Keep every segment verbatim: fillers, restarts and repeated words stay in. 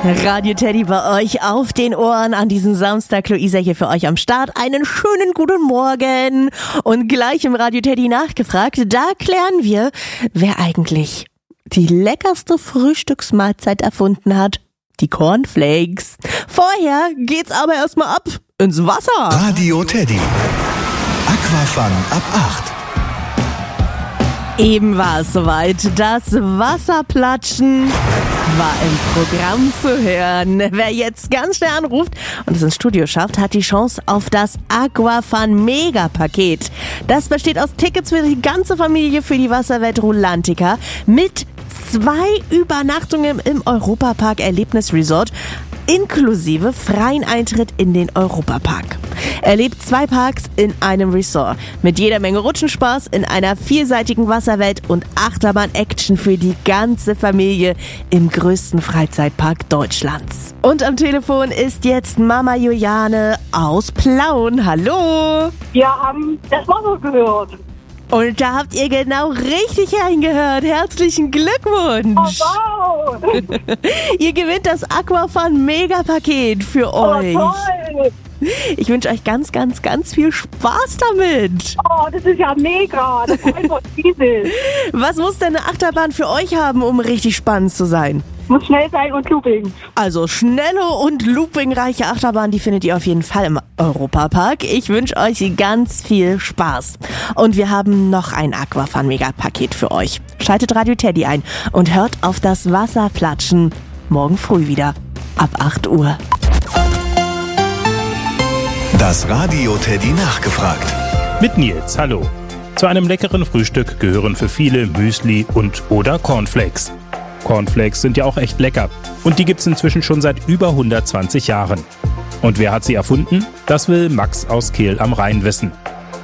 Radio Teddy bei euch auf den Ohren an diesem Samstag. Luisa hier für euch am Start. Einen schönen guten Morgen. Und gleich im Radio Teddy nachgefragt, da klären wir, wer eigentlich die leckerste Frühstücksmahlzeit erfunden hat. Die Cornflakes. Vorher geht's aber erstmal ab ins Wasser. Radio Teddy. Aquafun ab acht. Eben war es soweit. Das Wasserplatschen war im Programm zu hören. Wer jetzt ganz schnell anruft und es ins Studio schafft, hat die Chance auf das Aquafun Mega-Paket. Das besteht aus Tickets für die ganze Familie für die Wasserwelt Rulantica mit zwei Übernachtungen im Europapark Erlebnisresort inklusive freien Eintritt in den Europapark. Erlebt zwei Parks in einem Resort mit jeder Menge Rutschenspaß in einer vielseitigen Wasserwelt und Achterbahn-Action für die ganze Familie im größten Freizeitpark Deutschlands. Und am Telefon ist jetzt Mama Juliane aus Plauen. Hallo! Wir haben das Motto gehört. Und da habt ihr genau richtig reingehört. Herzlichen Glückwunsch! Oh, wow! Ihr gewinnt das Aquafun Mega-Paket für euch. Oh, toll! Ich wünsche euch ganz, ganz, ganz viel Spaß damit. Oh, das ist ja mega. Das ist einfach riesig. Was muss denn eine Achterbahn für euch haben, um richtig spannend zu sein? Muss schnell sein und looping. Also schnelle und loopingreiche Achterbahn, die findet ihr auf jeden Fall im Europapark. Ich wünsche euch ganz viel Spaß. Und wir haben noch ein Aquafun Mega-Paket für euch. Schaltet Radio Teddy ein und hört auf das Wasserplatschen morgen früh wieder ab acht Uhr. Das Radio Teddy nachgefragt. Mit Nils, hallo. Zu einem leckeren Frühstück gehören für viele Müsli und oder Cornflakes. Cornflakes sind ja auch echt lecker. Und die gibt's inzwischen schon seit über hundertzwanzig Jahren. Und wer hat sie erfunden? Das will Max aus Kehl am Rhein wissen.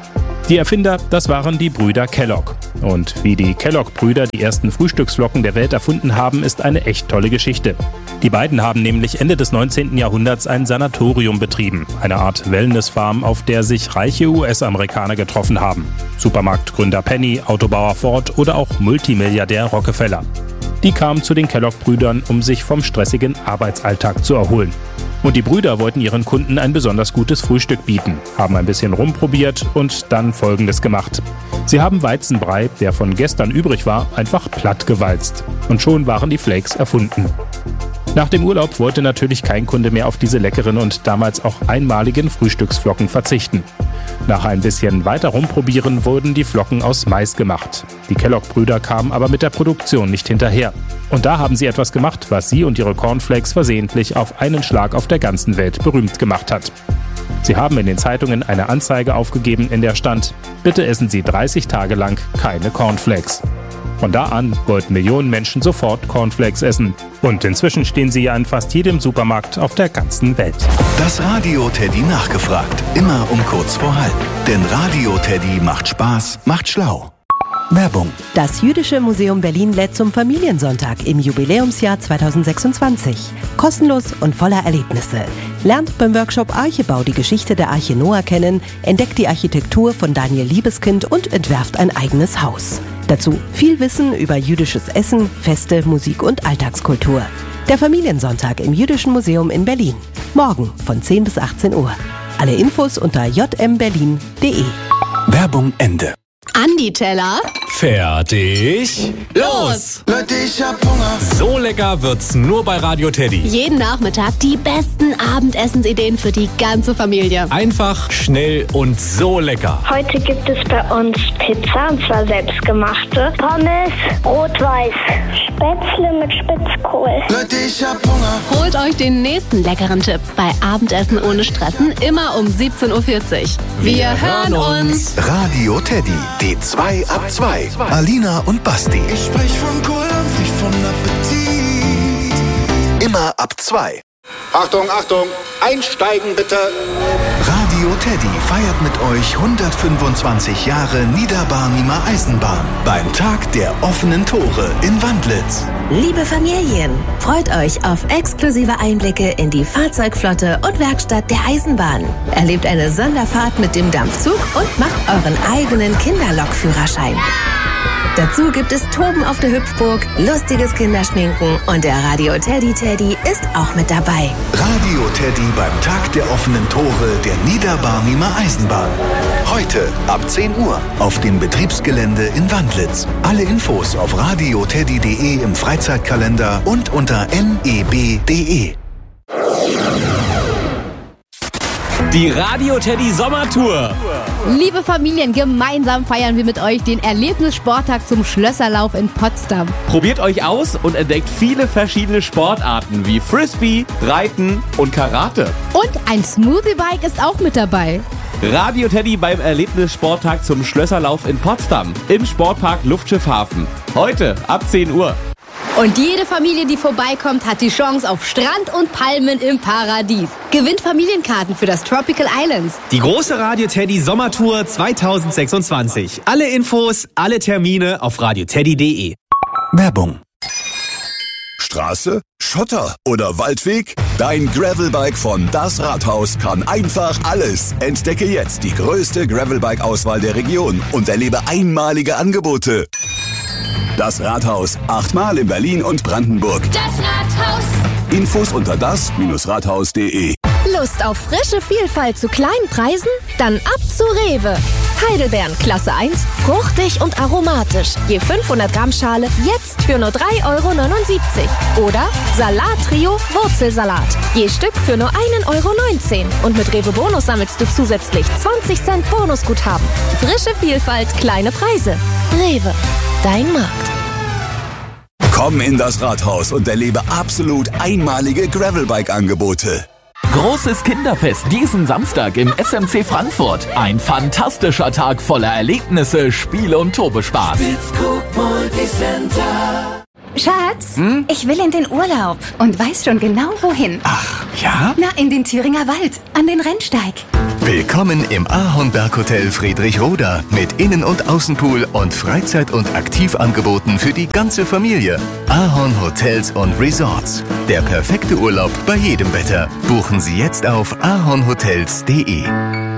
Die Erfinder, das waren die Brüder Kellogg. Und wie die Kellogg-Brüder die ersten Frühstücksflocken der Welt erfunden haben, ist eine echt tolle Geschichte. Die beiden haben nämlich Ende des neunzehnten Jahrhunderts ein Sanatorium betrieben, eine Art Wellnessfarm, auf der sich reiche U S-Amerikaner getroffen haben. Supermarktgründer Penny, Autobauer Ford oder auch Multimilliardär Rockefeller. Die kamen zu den Kellogg-Brüdern, um sich vom stressigen Arbeitsalltag zu erholen. Und die Brüder wollten ihren Kunden ein besonders gutes Frühstück bieten, haben ein bisschen rumprobiert und dann Folgendes gemacht. Sie haben Weizenbrei, der von gestern übrig war, einfach platt gewalzt. Und schon waren die Flakes erfunden. Nach dem Urlaub wollte natürlich kein Kunde mehr auf diese leckeren und damals auch einmaligen Frühstücksflocken verzichten. Nach ein bisschen weiter rumprobieren wurden die Flocken aus Mais gemacht. Die Kellogg-Brüder kamen aber mit der Produktion nicht hinterher. Und da haben sie etwas gemacht, was sie und ihre Cornflakes versehentlich auf einen Schlag auf der ganzen Welt berühmt gemacht hat. Sie haben in den Zeitungen eine Anzeige aufgegeben, in der stand: Bitte essen Sie dreißig Tage lang keine Cornflakes. Von da an wollten Millionen Menschen sofort Cornflakes essen. Und inzwischen stehen sie ja in fast jedem Supermarkt auf der ganzen Welt. Das Radio Teddy nachgefragt. Immer um kurz vor halb. Denn Radio Teddy macht Spaß, macht schlau. Werbung. Das Jüdische Museum Berlin lädt zum Familiensonntag im Jubiläumsjahr zweitausendsechsundzwanzig. Kostenlos und voller Erlebnisse. Lernt beim Workshop Archebau die Geschichte der Arche Noah kennen, entdeckt die Architektur von Daniel Liebeskind und entwerft ein eigenes Haus. Dazu viel Wissen über jüdisches Essen, Feste, Musik und Alltagskultur. Der Familiensonntag im Jüdischen Museum in Berlin. Morgen von zehn bis achtzehn Uhr. Alle Infos unter j m berlin punkt d e. Werbung Ende. Andi Teller. Fertig. Los! Leute, ich hab Hunger. So lecker wird's nur bei Radio Teddy. Jeden Nachmittag die besten Abendessensideen für die ganze Familie. Einfach, schnell und so lecker. Heute gibt es bei uns Pizza, und zwar selbstgemachte. Pommes, rot-weiß. Spätzle mit Spitzkohl. Leute, ich hab Hunger. Holt euch den nächsten leckeren Tipp bei Abendessen ohne Stressen, immer um siebzehn Uhr vierzig. Wir, Wir hören uns. Radio Teddy, die zwei ab zwei. Alina und Basti. Ich sprech von Kohl und nicht von Appetit. Immer ab zwei. Achtung, Achtung, einsteigen bitte. Radio Teddy feiert mit euch hundertfünfundzwanzig Jahre Niederbarnimer Eisenbahn beim Tag der offenen Tore in Wandlitz. Liebe Familien, freut euch auf exklusive Einblicke in die Fahrzeugflotte und Werkstatt der Eisenbahn. Erlebt eine Sonderfahrt mit dem Dampfzug und macht euren eigenen Kinderlokführerschein. Dazu gibt es Toben auf der Hüpfburg, lustiges Kinderschminken und der Radio Teddy Teddy ist auch mit dabei. Radio Teddy beim Tag der offenen Tore der Niederbarnimer Eisenbahn. Heute ab zehn Uhr auf dem Betriebsgelände in Wandlitz. Alle Infos auf radioteddy punkt de im Freizeitkalender und unter n e b punkt de. Die Radio Teddy Sommertour. Liebe Familien, gemeinsam feiern wir mit euch den Erlebnissporttag zum Schlösserlauf in Potsdam. Probiert euch aus und entdeckt viele verschiedene Sportarten wie Frisbee, Reiten und Karate. Und ein Smoothie-Bike ist auch mit dabei. Radio Teddy beim Erlebnissporttag zum Schlösserlauf in Potsdam im Sportpark Luftschiffhafen. Heute ab zehn Uhr. Und jede Familie, die vorbeikommt, hat die Chance auf Strand und Palmen im Paradies. Gewinnt Familienkarten für das Tropical Islands. Die große Radio Teddy Sommertour zwanzig sechsundzwanzig. Alle Infos, alle Termine auf radioteddy punkt de. Werbung. Straße, Schotter oder Waldweg? Dein Gravelbike von Das Rathaus kann einfach alles. Entdecke jetzt die größte Gravelbike-Auswahl der Region und erlebe einmalige Angebote. Das Rathaus, achtmal in Berlin und Brandenburg. Das Rathaus. Infos unter das Rathaus punkt de. Lust auf frische Vielfalt zu kleinen Preisen? Dann ab zu Rewe. Heidelbeeren Klasse eins, fruchtig und aromatisch. Je fünfhundert Gramm Schale jetzt für nur drei Euro neunundsiebzig. Oder Salat-Trio Wurzelsalat. Je Stück für nur ein Euro neunzehn. Und mit Rewe Bonus sammelst du zusätzlich zwanzig Cent Bonusguthaben. Frische Vielfalt, kleine Preise. Rewe, dein Markt. Komm in das Rathaus und erlebe absolut einmalige Gravelbike-Angebote. Großes Kinderfest diesen Samstag im S M C Frankfurt. Ein fantastischer Tag voller Erlebnisse, Spiele und Tobespaß. Schatz, hm? Ich will in den Urlaub und weiß schon genau wohin. Ach, ja? Na, in den Thüringer Wald, an den Rennsteig. Willkommen im Ahornberg-Hotel Friedrichroda mit Innen- und Außenpool und Freizeit- und Aktivangeboten für die ganze Familie. Ahorn Hotels und Resorts. Der perfekte Urlaub bei jedem Wetter. Buchen Sie jetzt auf ahornhotels punkt de.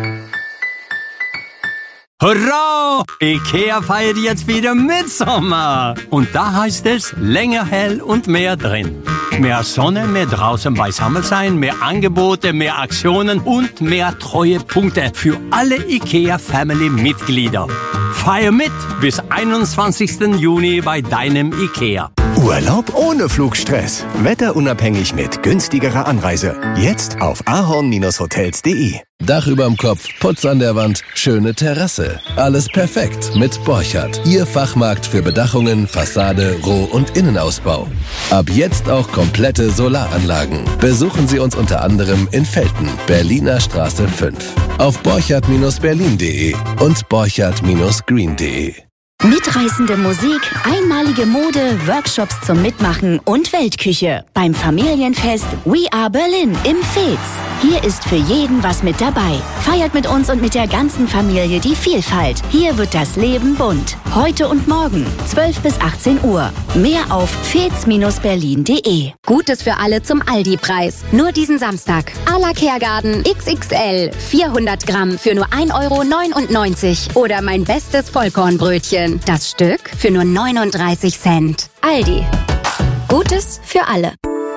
Hurra! Ikea feiert jetzt wieder Mitsommer. Und da heißt es länger hell und mehr drin. Mehr Sonne, mehr draußen beisammen sein, mehr Angebote, mehr Aktionen und mehr Treuepunkte für alle Ikea-Family-Mitglieder. Feier mit bis einundzwanzigsten Juni bei deinem Ikea. Urlaub ohne Flugstress. Wetterunabhängig mit günstigerer Anreise. Jetzt auf ahorn hotels punkt de. Dach überm Kopf, Putz an der Wand, schöne Terrasse. Alles perfekt mit Borchardt. Ihr Fachmarkt für Bedachungen, Fassade, Roh- und Innenausbau. Ab jetzt auch komplette Solaranlagen. Besuchen Sie uns unter anderem in Velten, Berliner Straße fünf. Auf borchardt berlin punkt de und borchardt green punkt de. Mitreißende Musik, einmalige Mode, Workshops zum Mitmachen und Weltküche. Beim Familienfest We Are Berlin im Fez. Hier ist für jeden was mit dabei. Feiert mit uns und mit der ganzen Familie die Vielfalt. Hier wird das Leben bunt. Heute und morgen, zwölf bis achtzehn Uhr. Mehr auf fez berlin punkt de. Gutes für alle zum Aldi-Preis. Nur diesen Samstag. A la Kehrgarten X X L. vierhundert Gramm für nur ein Euro neunundneunzig. Oder mein bestes Vollkornbrötchen. Das Stück für nur neununddreißig Cent. Aldi. Gutes für alle.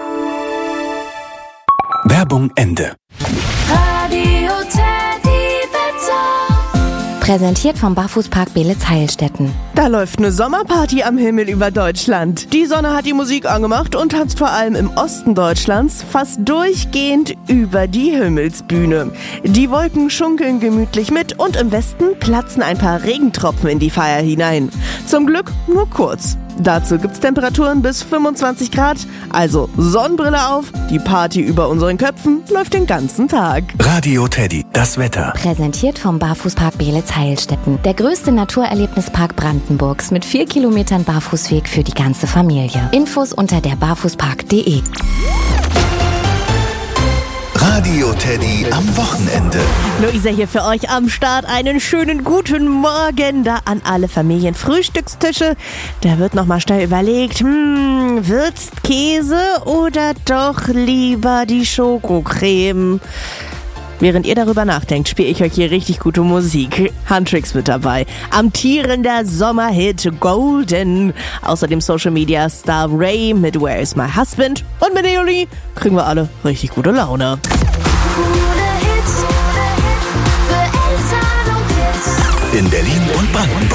Werbung Ende. Radio Teddy Wetter. Präsentiert vom Barfußpark Beelitz-Heilstätten. Da läuft eine Sommerparty am Himmel über Deutschland. Die Sonne hat die Musik angemacht und tanzt vor allem im Osten Deutschlands fast durchgehend über die Himmelsbühne. Die Wolken schunkeln gemütlich mit und im Westen platzen ein paar Regentropfen in die Feier hinein. Zum Glück nur kurz. Dazu gibt's Temperaturen bis fünfundzwanzig Grad, also Sonnenbrille auf, die Party über unseren Köpfen läuft den ganzen Tag. Radio Teddy, das Wetter. Präsentiert vom Barfußpark Beelitz-Heilstätten. Der größte Naturerlebnispark Brandenburgs mit vier Kilometern Barfußweg für die ganze Familie. Infos unter der barfußpark punkt de. Radio Teddy am Wochenende. Luisa hier für euch am Start. Einen schönen guten Morgen da an alle Familienfrühstückstische. Da wird nochmal schnell überlegt, hm, Würstkäse oder doch lieber die Schokocreme? Während ihr darüber nachdenkt, spiele ich euch hier richtig gute Musik. Huntrix mit dabei. Amtierender Sommerhit Golden. Außerdem Social Media Star Ray mit Where is my husband? Und mit Eoli kriegen wir alle richtig gute Laune. In Berlin und Brandenburg.